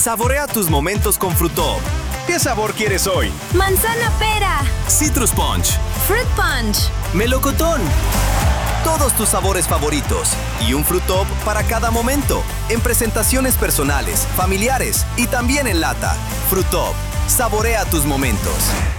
Saborea tus momentos con Fruitop. ¿Qué sabor quieres hoy? Manzana pera. Citrus Punch. Fruit punch. Melocotón. Todos tus sabores favoritos y un Fruitop para cada momento, en presentaciones personales, familiares y también en lata. Fruitop, saborea tus momentos.